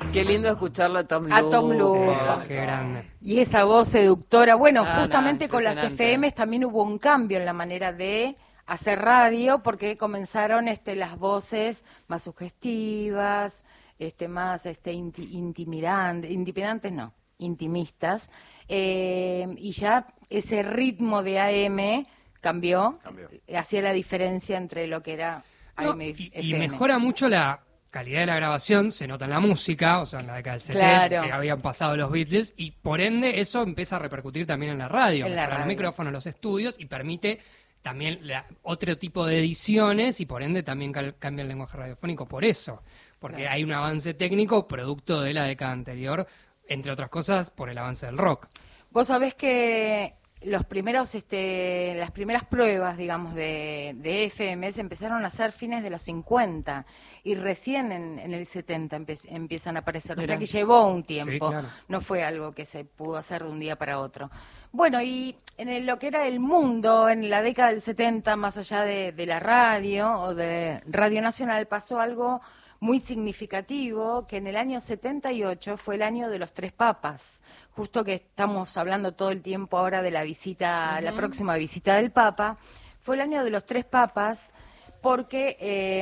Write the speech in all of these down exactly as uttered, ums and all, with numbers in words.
Qué lindo escucharlo a Tom Lupa. A Tom Lupa. Sí, qué grande. Y esa voz seductora. Bueno, Ah, justamente no, con las F Ms también hubo un cambio en la manera de hacer radio, porque comenzaron este, las voces más sugestivas, este, más este, inti- intimidantes, intimidantes no, intimistas, eh, y ya ese ritmo de A M cambió, Cambió. hacía la diferencia entre lo que era A M No, y, y, F y M. mejora mucho la calidad de la grabación, se nota en la música, o sea, en la década del setenta, Claro. que habían pasado los Beatles, y por ende eso empieza a repercutir también en la radio, En la mejora los radio. micrófonos, los estudios, y permite también la- otro tipo de ediciones, y por ende también cal- cambia el lenguaje radiofónico por eso, porque Claro. hay un avance técnico producto de la década anterior, entre otras cosas, por el avance del rock. Vos sabés que los primeros, este, las primeras pruebas, digamos, de, de F M se empezaron a hacer fines de los cincuenta y recién en, en el setenta empe- empiezan a aparecer. O sea Mirá. que llevó un tiempo, Sí, claro. no fue algo que se pudo hacer de un día para otro. Bueno, y en el- lo que era el mundo en la década del setenta, más allá de, de la radio o de Radio Nacional, pasó algo muy significativo, que en el año setenta y ocho fue el año de los tres papas, justo que estamos hablando todo el tiempo ahora de la visita, la próxima visita del Papa, fue el año de los tres papas, porque eh,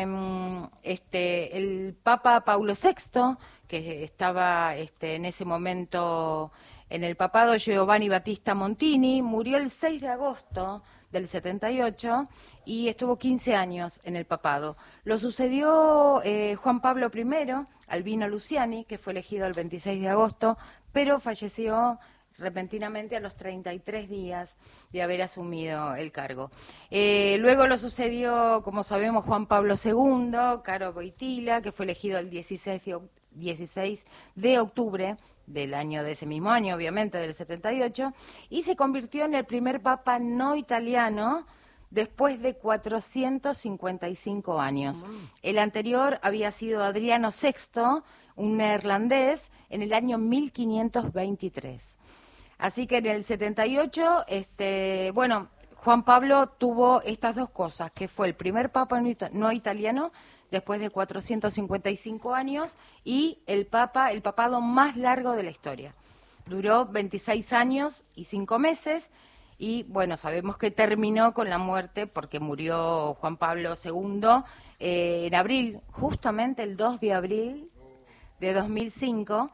este, el Papa Paulo sexto, que estaba este, en ese momento en el papado, Giovanni Battista Montini, murió el seis de agosto del setenta y ocho y estuvo quince años en el papado. Lo sucedió eh, Juan Pablo primero, Albino Luciani, que fue elegido el veintiséis de agosto, pero falleció repentinamente a los treinta y tres días de haber asumido el cargo. Eh, luego lo sucedió, como sabemos, Juan Pablo segundo, Caro Boitila, que fue elegido el dieciséis de, oc- dieciséis de octubre del año de ese mismo año, obviamente, del setenta y ocho, y se convirtió en el primer papa no italiano después de cuatrocientos cincuenta y cinco años. El anterior había sido Adriano sexto, un neerlandés, en el año mil quinientos veintitrés. Así que en el setenta y ocho, este, bueno, Juan Pablo tuvo estas dos cosas, que fue el primer papa no, ita- no italiano después de cuatrocientos cincuenta y cinco años y el papa, el papado más largo de la historia. Duró veintiséis años y cinco meses y, bueno, sabemos que terminó con la muerte porque murió Juan Pablo segundo eh, en abril, justamente el dos de abril de dos mil cinco.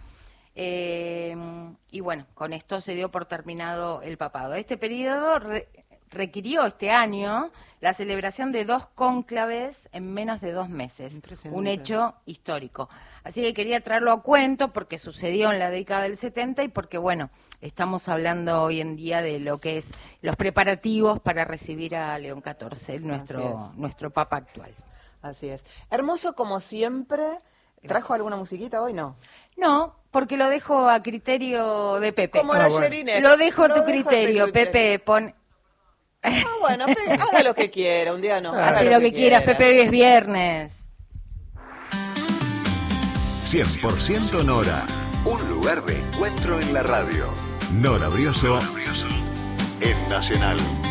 Eh, y bueno, con esto se dio por terminado el papado. Este periodo re- requirió este año la celebración de dos cónclaves en menos de dos meses, Impresionante. un hecho histórico. Así que quería traerlo a cuento porque sucedió en la década del setenta y porque, bueno, estamos hablando hoy en día de lo que es los preparativos para recibir a León catorce, nuestro, Así es. nuestro papa actual. Así es. Hermoso como siempre. ¿Trajo Gracias. alguna musiquita hoy? No. No, porque lo dejo a criterio de Pepe. Como Ah, la bueno. Jerinette. Lo dejo a Lo tu dejo criterio, criterio. Pepe. Pon... Ah, bueno, pe- haga lo que quiera, un día no. haga Haz lo que quieras, Pepe, hoy es viernes. cien por ciento Nora. Un lugar de encuentro en la radio. Nora Brioso en Nacional.